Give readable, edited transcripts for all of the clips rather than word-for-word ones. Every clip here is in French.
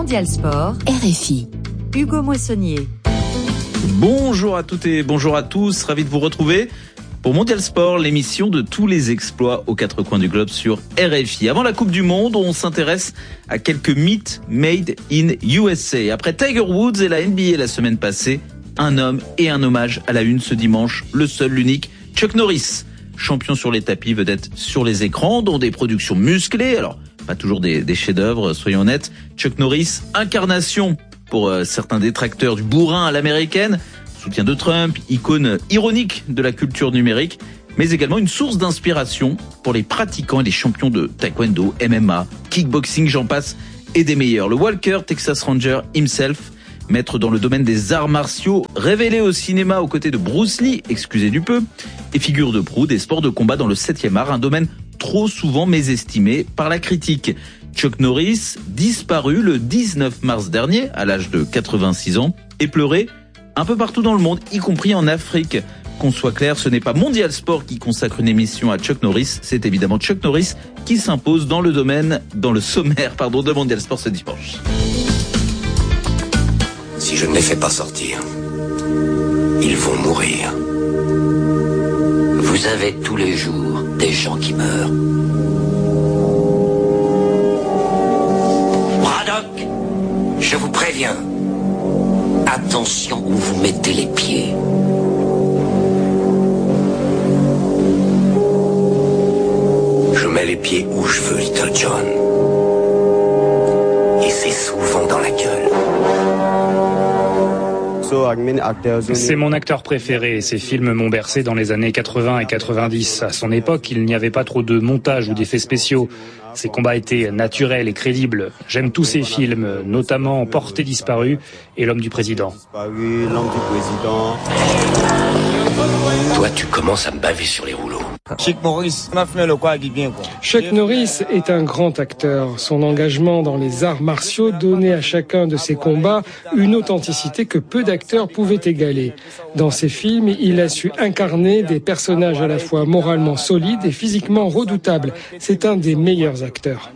Mondial Sport, RFI. Hugo Moissonnier. Bonjour à toutes et bonjour à tous, ravi de vous retrouver pour Mondial Sport, l'émission de tous les exploits aux quatre coins du globe sur RFI. Avant la Coupe du Monde, on s'intéresse à quelques mythes made in USA. Après Tiger Woods et la NBA la semaine passée, un homme et un hommage à la une ce dimanche, le seul, l'unique, Chuck Norris. Champion sur les tapis, vedette sur les écrans, dont des productions musclées, alors pas toujours des chefs-d'œuvre, soyons honnêtes. Chuck Norris, incarnation pour certains détracteurs du bourrin à l'américaine, soutien de Trump, icône ironique de la culture numérique, mais également une source d'inspiration pour les pratiquants et les champions de taekwondo, MMA, kickboxing, j'en passe, et des meilleurs. Le Walker Texas Ranger himself, maître dans le domaine des arts martiaux, révélé au cinéma aux côtés de Bruce Lee, excusez du peu, et figure de proue des sports de combat dans le 7e art, un domaine trop souvent mésestimé par la critique. Chuck Norris, disparu le 19 mars dernier, à l'âge de 86 ans, et pleuré un peu partout dans le monde, y compris en Afrique. Qu'on soit clair, ce n'est pas Mondial Sport qui consacre une émission à Chuck Norris, c'est évidemment Chuck Norris qui s'impose dans le sommaire de Mondial Sport ce dimanche. Si je ne les fais pas sortir, ils vont mourir. Vous avez tous les jours des gens qui meurent. Braddock, je vous préviens. Attention où vous mettez les pieds. Je mets les pieds où je veux, Little John. Et c'est souvent dans la gueule. C'est mon acteur préféré et ses films m'ont bercé dans les années 80 et 90. À son époque, il n'y avait pas trop de montage ou d'effets spéciaux. Ses combats étaient naturels et crédibles. J'aime tous ses films, notamment Portée disparue et L'homme du président. Toi, tu commences à me baver sur les rouleaux. Chuck Norris est un grand acteur. Son engagement dans les arts martiaux donnait à chacun de ses combats une authenticité que peu d'acteurs pouvaient égaler. Dans ses films, il a su incarner des personnages à la fois moralement solides et physiquement redoutables. C'est un des meilleurs acteurs.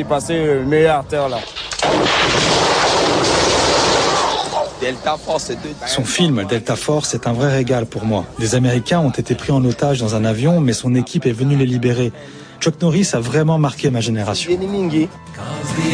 Son film Delta Force est un vrai régal pour moi. Des Américains ont été pris en otage dans un avion, mais son équipe est venue les libérer. Chuck Norris a vraiment marqué ma génération.